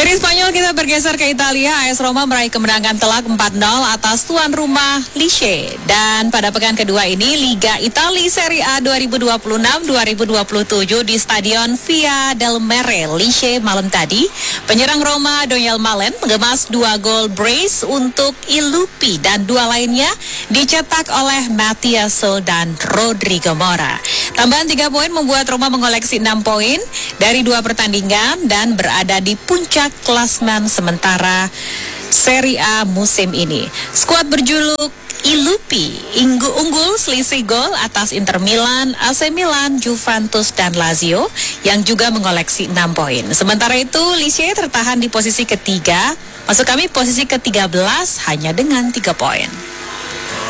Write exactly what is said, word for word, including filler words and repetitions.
Dari Spanyol kita bergeser ke Italia. A S Roma meraih kemenangan telak empat nol atas tuan rumah Lecce. Dan pada pekan kedua ini Liga Italia Serie A dua ribu dua puluh enam dua ribu dua puluh tujuh di Stadion Via del Mare, Lecce malam tadi. Penyerang Roma Daniel Malen mengemas dua gol brace untuk Ilupi dan dua lainnya dicetak oleh Matias Sol dan Rodrigo Mora. Tambahan tiga poin membuat Roma mengoleksi enam poin dari dua pertandingan dan berada di puncak klasmen sementara Serie A musim ini. Skuad berjuluk Ilupi Inggu unggul selisih gol atas Inter Milan, A C Milan, Juventus, dan Lazio yang juga mengoleksi enam poin. Sementara itu Lecce tertahan di posisi ketiga, maksud kami posisi ke tiga belas hanya dengan tiga poin.